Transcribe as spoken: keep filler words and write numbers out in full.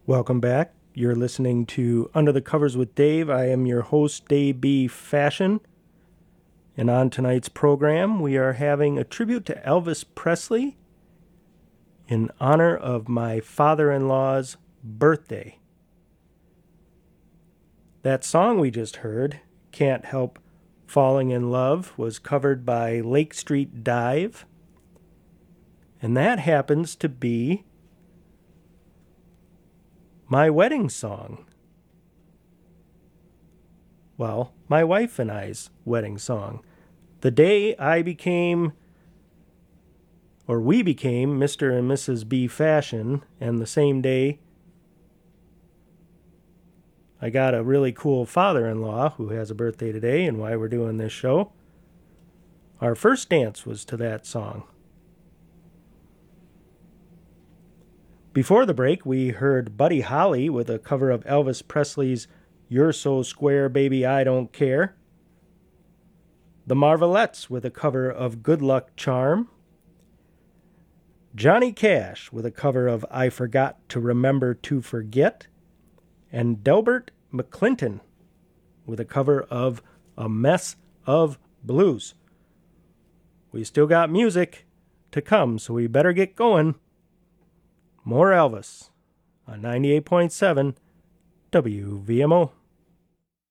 Welcome back. You're listening to Under the Covers with Dave. I am your host, Dave B. Fashion. And on tonight's program, we are having a tribute to Elvis Presley in honor of my father-in-law's birthday. That song we just heard, Can't Help Falling in Love, was covered by Lake Street Dive. And that happens to be my wedding song. Well, my wife and I's wedding song. The day I became, or we became, Mister and Missus B. Fashion, and the same day I got a really cool father-in-law who has a birthday today and why we're doing this show. Our first dance was to that song. Before the break, we heard Buddy Holly with a cover of Elvis Presley's You're So Square, Baby, I Don't Care. The Marvelettes with a cover of Good Luck Charm. Johnny Cash with a cover of I Forgot to Remember to Forget. And Delbert McClinton with a cover of A Mess of Blues. We still got music to come, so we better get going. More Elvis on ninety-eight point seven W V M O.